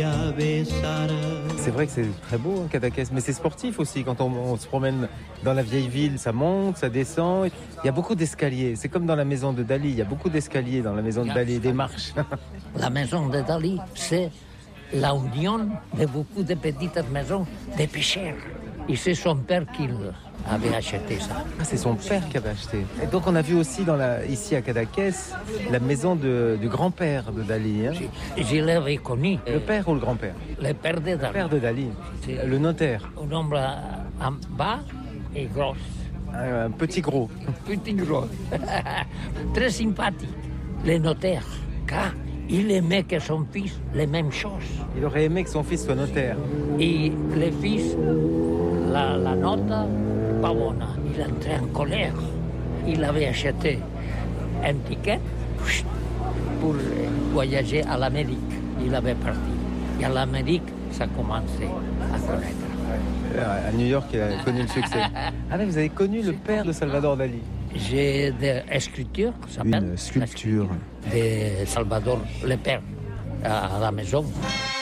C'est vrai que c'est très beau, hein, Cadaqués, mais c'est sportif aussi. Quand on se promène dans la vieille ville, ça monte, ça descend. Il y a beaucoup d'escaliers. C'est comme dans la maison de Dali. Il y a beaucoup d'escaliers dans la maison de Dali, des marches. La maison de Dali, c'est la union de beaucoup de petites maisons de pêcheurs. Et c'est son père qui avait acheté ça. Ah, c'est son père qui avait acheté. Et donc on a vu aussi ici à Cadaqués la maison du grand-père de Dali. Hein. Je l'ai reconnu. Le père ou le grand-père? Le père de Dali. Le père de Dali, le notaire. Un homme en bas et gros. Un petit gros. Petit gros. Très sympathique. Le notaire, car il aimait que son fils les mêmes choses. Il aurait aimé que son fils soit notaire. Et le fils, la note, pas bonne. Il entrait en colère. Il avait acheté un ticket pour voyager à l'Amérique. Il avait parti. Et à l'Amérique, ça commençait à connaître. À New York, il a connu le succès. Ah mais vous avez connu le père de Salvador Dali? J'ai des sculptures, ça s'appelle. Une sculpture. De Salvador le père à la maison.